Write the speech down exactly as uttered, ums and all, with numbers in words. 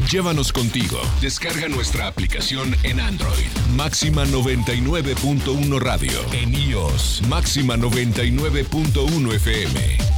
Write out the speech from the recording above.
Llévanos contigo. Descarga nuestra aplicación en Android. Máxima noventa y nueve punto uno Radio. En iOS. Máxima noventa y nueve punto uno F M.